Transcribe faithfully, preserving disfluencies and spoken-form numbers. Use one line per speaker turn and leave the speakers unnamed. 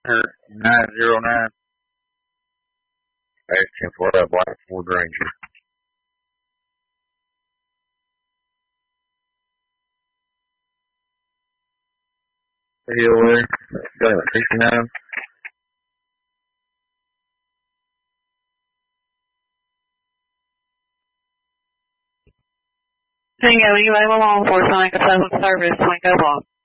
nine zero nine. Action for a Black Ford Ranger. Hill, sixty-nine.
Tango, you able law enforcement, like a public service, Twinko Block.